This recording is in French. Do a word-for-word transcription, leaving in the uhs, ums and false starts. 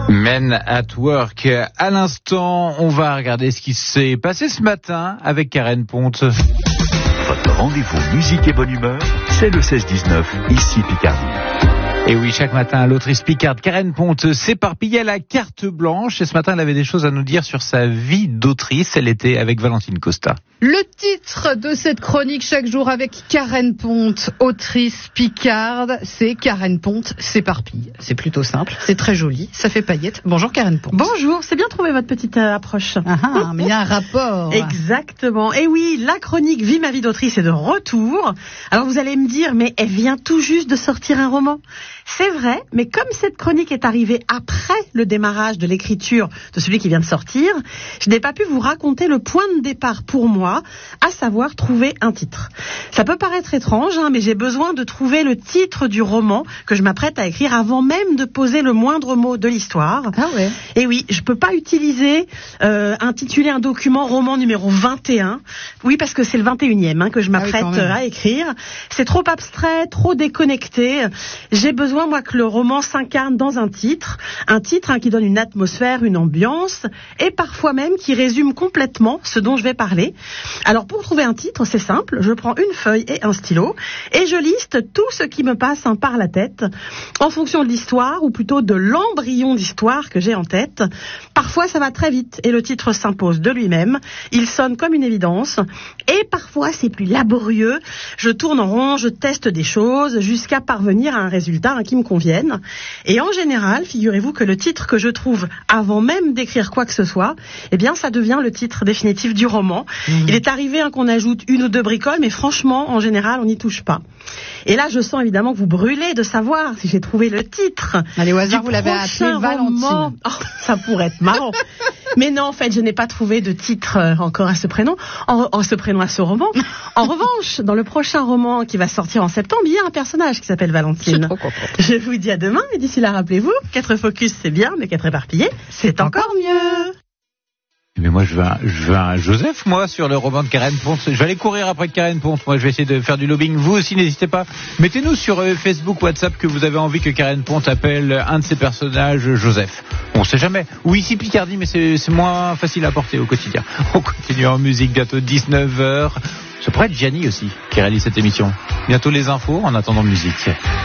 Men at Work. À l'instant, on va regarder ce qui s'est passé ce matin avec Karen Ponte. Votre rendez-vous musique et bonne humeur, c'est le seize dix-neuf, ici Picardie. Et oui, chaque matin, l'autrice picarde Karen Ponte s'éparpillait à la carte blanche. Et ce matin, elle avait des choses à nous dire sur sa vie d'autrice. Elle était avec Valentine Costa. Le titre de cette chronique chaque jour avec Karen Ponte, autrice picarde, c'est Karen Ponte s'éparpille. C'est plutôt simple, c'est très joli, ça fait paillettes. Bonjour Karen Ponte. Bonjour, c'est bien trouvé votre petite euh, approche. Ah, ah, mais il y a un rapport. Exactement. Et oui, la chronique Vie ma vie d'autrice est de retour. Alors vous allez me dire, mais elle vient tout juste de sortir un roman. C'est vrai, mais comme cette chronique est arrivée après le démarrage de l'écriture de celui qui vient de sortir, je n'ai pas pu vous raconter le point de départ pour moi, à savoir trouver un titre. Ça peut paraître étrange, hein, mais j'ai besoin de trouver le titre du roman que je m'apprête à écrire avant même de poser le moindre mot de l'histoire. Ah ouais. Et oui, je peux pas utiliser, euh, intituler un document roman numéro vingt et un. Oui, parce que c'est le vingt et unième hein, que je m'apprête ah oui, à écrire. C'est trop abstrait, trop déconnecté. J'ai besoin moi que le roman s'incarne dans un titre, un titre hein, qui donne une atmosphère, une ambiance, et parfois même qui résume complètement ce dont je vais parler. Alors pour trouver un titre, c'est simple, je prends une feuille et un stylo, et je liste tout ce qui me passe hein, par la tête, en fonction de l'histoire, ou plutôt de l'embryon d'histoire que j'ai en tête. Parfois ça va très vite, et le titre s'impose de lui-même, il sonne comme une évidence, et parfois c'est plus laborieux, je tourne en rond, je teste des choses, jusqu'à parvenir à un résultat hein, qui me conviennent. Et en général, figurez-vous que le titre que je trouve avant même d'écrire quoi que ce soit, eh bien, ça devient le titre définitif du roman. Mmh. Il est arrivé hein, qu'on ajoute une ou deux bricoles, mais franchement, en général, on n'y touche pas. Et là, je sens évidemment que vous brûlez de savoir si j'ai trouvé le titre. Allez, au hasard, vous l'avez appelé Valentine. Oh, ça pourrait être marrant. Mais non, en fait, je n'ai pas trouvé de titre euh, encore à ce prénom, en, en ce prénom à ce roman. En revanche, dans le prochain roman qui va sortir en septembre, il y a un personnage qui s'appelle Valentine. Je, trop content. Je vous dis à demain, mais d'ici là, rappelez-vous, qu'être focus c'est bien, mais qu'être éparpillé, c'est encore mieux. Mais moi, je veux, un, je veux un Joseph, moi, sur le roman de Karen Ponte. Je vais aller courir après Karen Ponte. Moi, je vais essayer de faire du lobbying. Vous aussi, n'hésitez pas. Mettez-nous sur euh, Facebook, WhatsApp, que vous avez envie que Karen Ponte appelle un de ses personnages Joseph. On sait jamais. Ou ici Picardie, mais c'est, c'est moins facile à porter au quotidien. On continue en musique, bientôt dix-neuf heures. Ça pourrait être Gianni aussi, qui réalise cette émission. Bientôt les infos, en attendant musique.